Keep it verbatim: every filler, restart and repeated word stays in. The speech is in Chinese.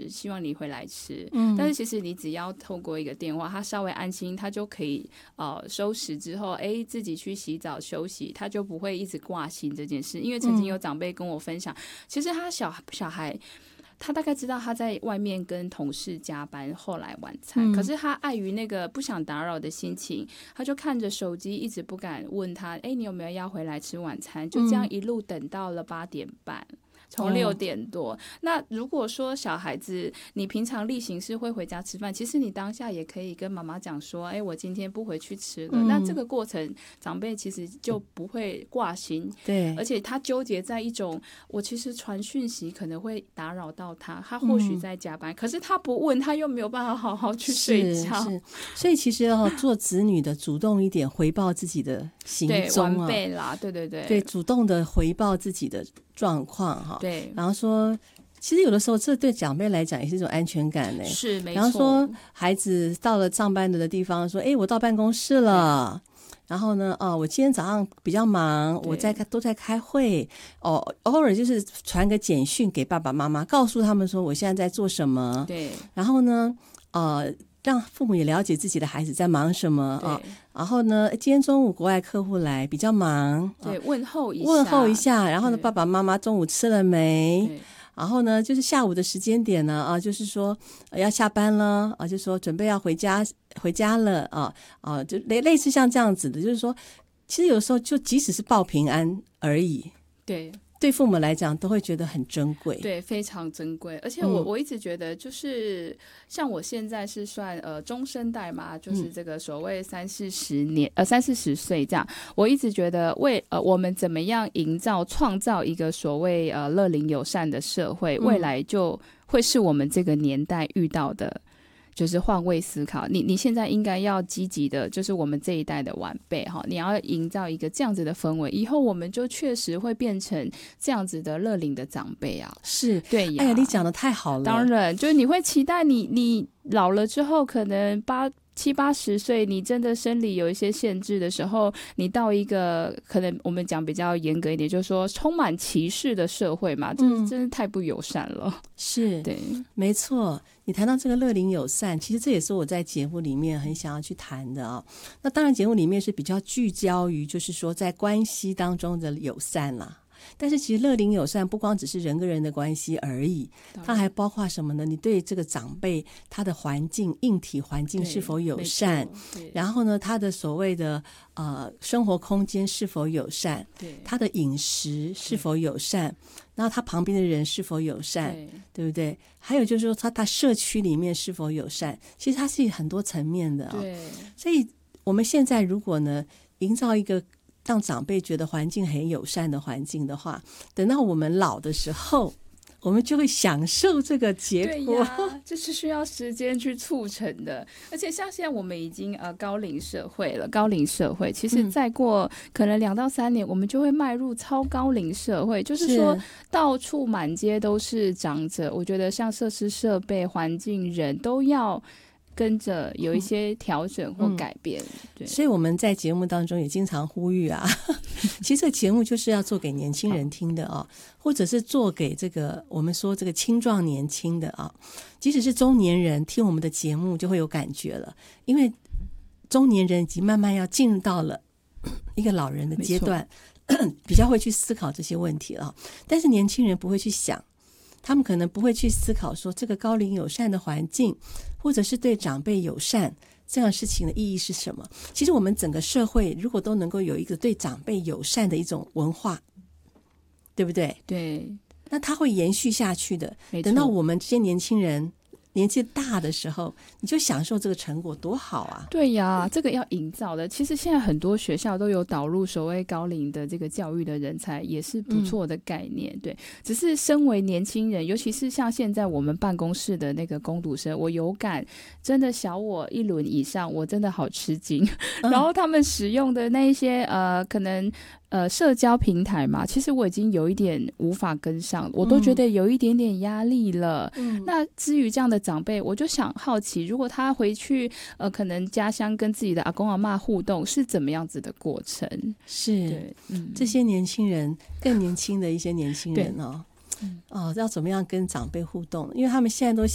吃，希望你回来吃。嗯，但是其实你只要透过一个电话，他稍微安心，他就可以呃收拾之后，哎，自己去洗澡休息，他就不会一直挂心这件事。因为曾经有长辈跟我分享，嗯、其实他小小孩。他大概知道他在外面跟同事加班，后来晚餐、嗯、可是他碍于那个不想打扰的心情，他就看着手机一直不敢问他，哎，你有没有要回来吃晚餐，就这样一路等到了八点半、嗯，从六点多、哦、那如果说小孩子你平常例行是会回家吃饭，其实你当下也可以跟妈妈讲说，哎，我今天不回去吃了、嗯、那这个过程长辈其实就不会挂心， 对， 而且他纠结在一种我其实传讯息可能会打扰到他，他或许在加班、嗯、可是他不问，他又没有办法好好去睡觉， 是是，所以其实要、哦、做子女的主动一点回报自己的行踪、啊、 对，晚辈啦，对对对对，主动的回报自己的状况哈， 对， 然后说，其实有的时候这对长辈来讲也是一种安全感呢。 是没错。 然后说，孩子到了上班的地方，说，哎，我到办公室了。然后呢，哦，我今天早上比较忙，我在都在开会。哦，偶尔就是传个简讯给爸爸妈妈，告诉他们说我现在在做什么。 对。 然后呢，呃。让父母也了解自己的孩子在忙什么啊，然后呢，今天中午国外客户来比较忙， 对，啊、问候一下， 问候一下，然后呢，爸爸妈妈中午吃了没？然后呢，就是下午的时间点呢，啊，就是说、呃、要下班了啊，就说准备要回家回家了啊啊，就类类似像这样子的，就是说，其实有时候就即使是报平安而已， 对。 对父母来讲都会觉得很珍贵， 对，非常珍贵。而且我、嗯、我一直觉得，就是像我现在是算呃中生代嘛，就是这个所谓三四十年、嗯、呃三四十岁这样。我一直觉得为呃我们怎么样营造创造一个所谓呃乐龄友善的社会，嗯、未来就会是我们这个年代遇到的。就是换位思考，你你现在应该要积极的，就是我们这一代的晚辈哈，你要营造一个这样子的氛围，以后我们就确实会变成这样子的乐龄的长辈啊。 是， 对呀， 哎呀，你讲得太好了。 当然，就是你会期待你你老了之后，可能八七八十岁，你真的生理有一些限制的时候，你到一个可能我们讲比较严格一点，就是说充满歧视的社会嘛，这、嗯、真是太不友善了。 是， 对， 没错。你谈到这个乐龄友善，其实这也是我在节目里面很想要去谈的啊。那当然节目里面是比较聚焦于就是说在关系当中的友善啦，但是其实乐龄友善不光只是人跟人的关系而已，它还包括什么呢？你对这个长辈他的环境硬体环境是否友善，然后呢他的所谓的呃生活空间是否友善，他的饮食是否友善，然后他旁边的人是否友善， 对, 对不对？还有就是说他他社区里面是否友善，其实它是很多层面的、哦、对。所以我们现在如果呢营造一个让长辈觉得环境很友善的环境的话，等到我们老的时候我们就会享受这个结果。 对呀，这是需要时间去促成的。而且像现在我们已经呃高龄社会了，高龄社会其实再过可能两到三年、嗯、我们就会迈入超高龄社会，就是说到处满街都是长者。我觉得像设施设备环境人都要跟着有一些调整或改变、嗯、对。 所以我们在节目当中也经常呼吁啊其实这个节目就是要做给年轻人听的啊，或者是做给这个我们说这个青壮年轻的啊，即使是中年人听我们的节目就会有感觉了，因为中年人已经慢慢要进入到了一个老人的阶段，比较会去思考这些问题了。但是年轻人不会去想，他们可能不会去思考说这个高龄友善的环境，或者是对长辈友善这样事情的意义是什么。其实我们整个社会如果都能够有一个对长辈友善的一种文化，对不对？ 对， 那它会延续下去的。等到我们这些年轻人年纪大的时候，你就享受这个成果，多好啊。 对呀，这个要营造的。其实现在很多学校都有导入所谓高龄的这个教育的人才，也是不错的概念、嗯、对。只是身为年轻人，尤其是像现在我们办公室的那个工读生，我有感，真的小我一轮以上，我真的好吃惊、嗯、然后他们使用的那一些呃可能呃，社交平台嘛，其实我已经有一点无法跟上，我都觉得有一点点压力了、嗯、那至于这样的长辈，我就想好奇，如果他回去呃，可能家乡跟自己的阿公阿嬷互动是怎么样子的过程。 是对、嗯、这些年轻人更年轻的一些年轻人哦，嗯、哦，要怎么样跟长辈互动，因为他们现在都